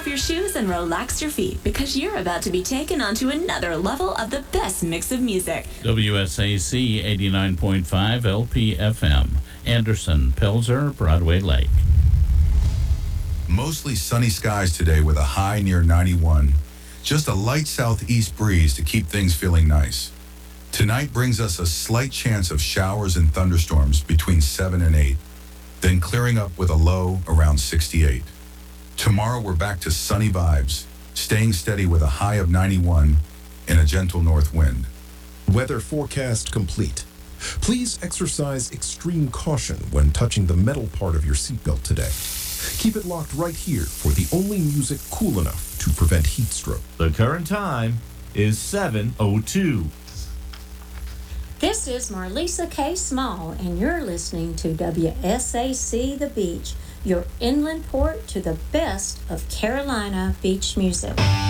your shoes and relax your feet because you're about to be taken onto another level of the best mix of music. WSAC 89.5 LPFM, Anderson, Pilser, Broadway Lake. Mostly sunny skies today with a high near 91. Just a light southeast breeze to keep things feeling nice. Tonight brings us a slight chance of showers and thunderstorms between 7 and 8, then clearing up with a low around 68. Tomorrow we're back to sunny vibes, staying steady with a high of 91 and a gentle north wind. Weather forecast complete. Please exercise extreme caution when touching the metal part of your seatbelt today. Keep it locked right here for the only music cool enough to prevent heat stroke. The current time is 7:02. This is Marlisa K. Small, and you're listening to WSAC The Beach, your inland port to the best of Carolina beach music.